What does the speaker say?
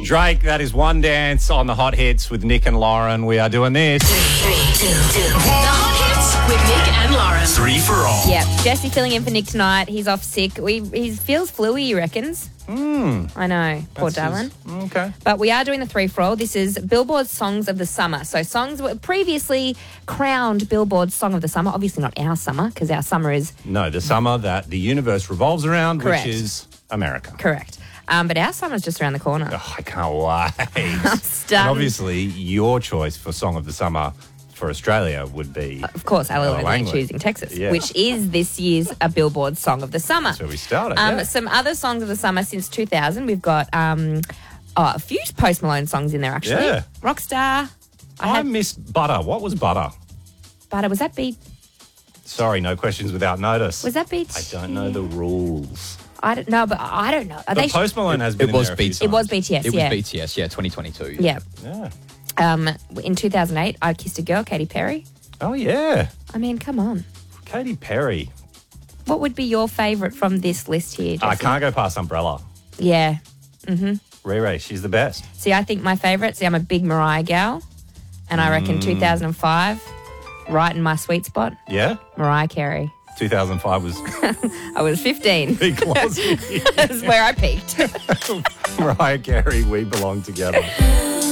Drake, that is One Dance on the Hot Hits with Nick and Lauren. We are doing this. 3, 2, 2. The Hot Hits with Nick and Lauren. 3 for all. Yeah, Jesse filling in for Nick tonight. He's off sick. He feels flu-y, he reckons. I know, poor darling. Okay. But we are doing the 3 for all. This is Billboard's Songs of the Summer. So songs were previously crowned Billboard's Song of the Summer. Obviously not our summer, because our summer is... No, the summer that the universe revolves around, Correct. which is America. Correct. But our summer's just around the corner. Oh, I can't wait. I'm stunned. And obviously, your choice for Song of the Summer for Australia would be... Of course, Ella Ella Langley Langley. choosing Texas, Yeah. which is this year's Billboard Song of the Summer. That's where we started, yeah. Some other songs of the summer since 2000. We've got a few Post Malone songs in there, actually. Yeah. Rockstar. I missed Butter. What was Butter? Butter. Was that beat? Sorry, no questions without notice. Was that beat? I don't know the rules. I don't know, but I don't know. Are But they? Post Malone has been it was in there a few BTS. It was times. BTS. It was yeah. BTS, 2022. Yeah. Yeah. In 2008, I Kissed a Girl, Katy Perry. Oh, yeah. I mean, come on. Katy Perry. What would be your favourite from this list here, Jesse? I can't go past Umbrella. Yeah. Riri, she's the best. See, I think my favourite, I'm a big Mariah gal, and I reckon 2005, right in my sweet spot, Yeah? Mariah Carey. 2005 was I was 15. big closet. That's where I peaked. Mariah Carey, We Belong Together.